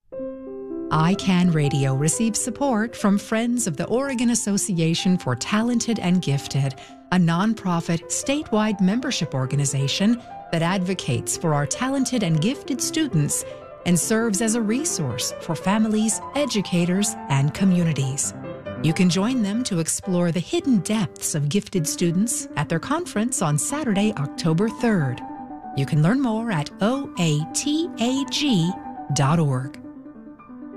iCan Radio receives support from Friends of the Oregon Association for Talented and Gifted, a nonprofit statewide membership organization that advocates for our talented and gifted students and serves as a resource for families, educators, and communities. You can join them to explore the hidden depths of gifted students at their conference on Saturday, October 3rd. You can learn more at oatag.org.